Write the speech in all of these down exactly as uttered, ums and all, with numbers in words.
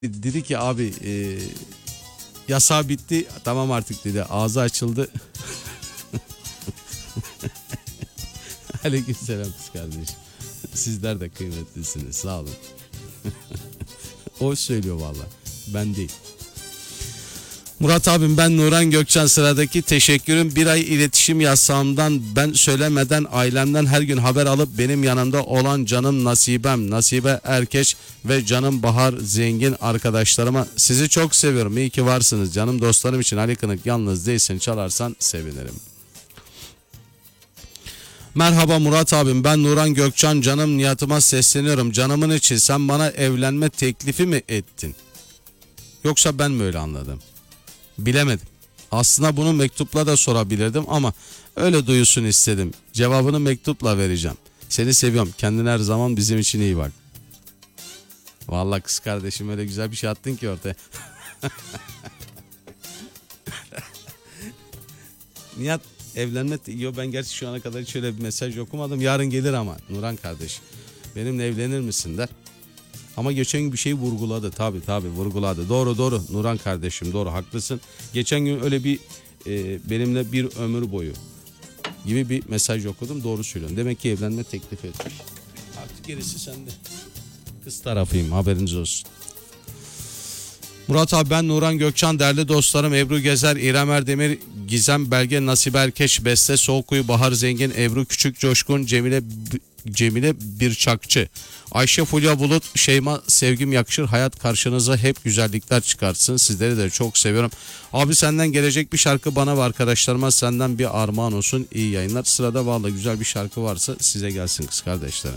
Dedi ki abi e, yasağı bitti, tamam artık dedi, ağzı açıldı. Aleykümselam kız kardeşim. Sizler de kıymetlisiniz, sağ olun. O söylüyor valla, ben değil. Murat abim, ben Nuran Gökçen, sıradaki teşekkürüm bir ay iletişim yasağımdan ben söylemeden ailemden her gün haber alıp benim yanımda olan canım Nasibem, Nasibe Erkeş ve canım Bahar Zengin arkadaşlarıma, sizi çok seviyorum, iyi ki varsınız canım dostlarım için Ali Kınık yalnız değilsin çalarsan sevinirim. Merhaba Murat abim, ben Nuran Gökçen, canım Nihat'ıma sesleniyorum. Canımın içi, sen bana evlenme teklifi mi ettin? Yoksa ben mi öyle anladım? Bilemedim. Aslında bunu mektupla da sorabilirdim ama öyle duyulsun istedim. Cevabını mektupla vereceğim. Seni seviyorum. Kendine her zaman bizim için iyi bak. Vallahi kız kardeşim, öyle güzel bir şey attın ki ortaya. Nihat, evlenme... Yo, ben gerçi şu ana kadar hiç öyle bir mesaj okumadım. Yarın gelir ama Nuran kardeşim, benimle evlenir misin der. Ama geçen gün bir şey vurguladı. Tabii tabii vurguladı. Doğru doğru Nuran kardeşim, doğru, haklısın. Geçen gün öyle bir e, benimle bir ömür boyu gibi bir mesaj okudum. Doğru söylüyorsun. Demek ki evlenme teklif etmiş. Artık gerisi sende. Kız tarafıyım, haberiniz olsun. Murat abi, ben Nuran Gökçen, değerli dostlarım Ebru Gezer, İrem Erdemir, Gizem Belge, Nasibe Erkeş, Beste Soğukkuyu, Bahar Zengin, Ebru Küçük Coşkun, Cemile Cemile Birçakçı, Ayşe Fulya Bulut, Şeyma Sevgim Yakışır, hayat karşınıza hep güzellikler çıkartsın. Sizleri de çok seviyorum. Abi, senden gelecek bir şarkı bana ve arkadaşlarıma senden bir armağan olsun. İyi yayınlar. Sırada vallahi güzel bir şarkı varsa size gelsin kız kardeşlerim.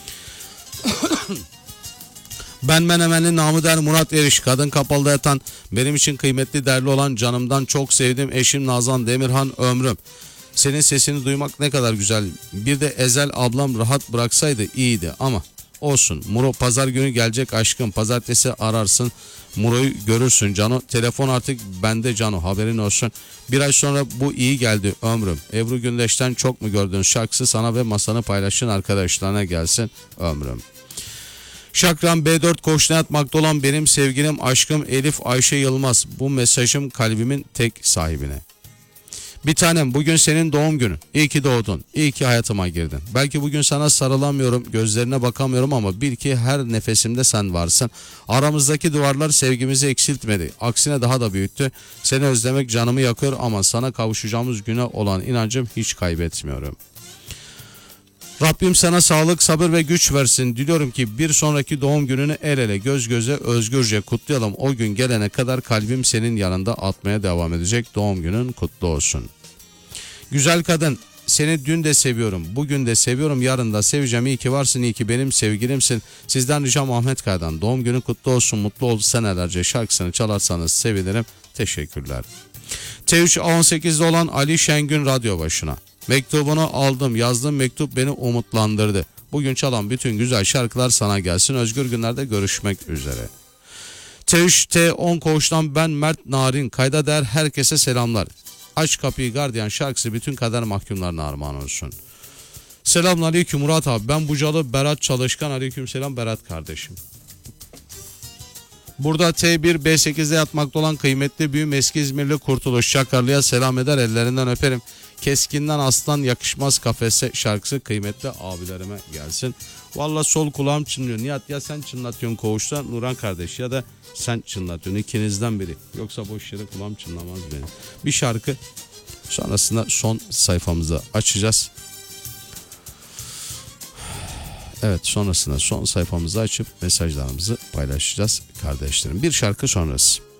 Ben Menemenli namı der Murat Eriş, kadın kapalıda yatan, benim için kıymetli, değerli olan, canımdan çok sevdiğim eşim Nazan Demirhan ömrüm. Senin sesini duymak ne kadar güzel. Bir de Ezel ablam rahat bıraksaydı iyiydi ama olsun. Muro, pazar günü gelecek aşkım. Pazartesi ararsın, Muro'yu görürsün Cano. Telefon artık bende Cano, haberin olsun. Bir ay sonra bu iyi geldi ömrüm. Ebru Gündeş'ten çok mu gördün şarkısı sana ve masanı paylaşın arkadaşlarına gelsin ömrüm. Şakran B dört Koç'ta yatmakta olan benim sevgilim aşkım Elif Ayşe Yılmaz. Bu mesajım kalbimin tek sahibine. Bir tanem, bugün senin doğum günün. İyi ki doğdun. İyi ki hayatıma girdin. Belki bugün sana sarılamıyorum, gözlerine bakamıyorum ama bil ki her nefesimde sen varsın. Aramızdaki duvarlar sevgimizi eksiltmedi. Aksine daha da büyüttü. Seni özlemek canımı yakıyor ama sana kavuşacağımız güne olan inancım hiç kaybetmiyorum. Rabbim sana sağlık, sabır ve güç versin. Diliyorum ki bir sonraki doğum gününü el ele, göz göze, özgürce kutlayalım. O gün gelene kadar kalbim senin yanında atmaya devam edecek. Doğum günün kutlu olsun. Güzel kadın, seni dün de seviyorum, bugün de seviyorum, yarın da seveceğim. İyi ki varsın, iyi ki benim sevgilimsin. Sizden ricam Ahmet Kaya'dan doğum günü kutlu olsun, mutlu ol senelerce şarkısını çalarsanız sevinirim. Teşekkürler. T üç on sekizde olan Ali Şengün radyo başına. Mektubunu aldım, yazdığım mektup beni umutlandırdı. Bugün çalan bütün güzel şarkılar sana gelsin. Özgür günlerde görüşmek üzere. T üç T on Koğuş'tan ben Mert Narin, kayda değer herkese selamlar. Aç kapıyı gardiyan şarkısı bütün kader mahkumlarına armağan olsun. Selamünaleyküm Murat abi, ben Bucalı Berat Çalışkan. Aleykümselam Berat kardeşim. Burada T bir B sekizde yatmakta olan kıymetli büyüğüm eski İzmirli Kurtuluş Çakarlı'ya selam eder, ellerinden öperim. Keskinden aslan yakışmaz kafese şarkısı kıymetli abilerime gelsin. Valla sol kulağım çınlıyor. Nihat, ya sen çınlatıyorsun koğuşta, Nuran kardeş, ya da sen çınlatıyorsun, ikinizden biri. Yoksa boş yere kulağım çınlamaz benim. Bir şarkı, sonrasında son sayfamızı açacağız. Evet, sonrasında son sayfamızı açıp mesajlarımızı paylaşacağız kardeşlerim. Bir şarkı sonrası.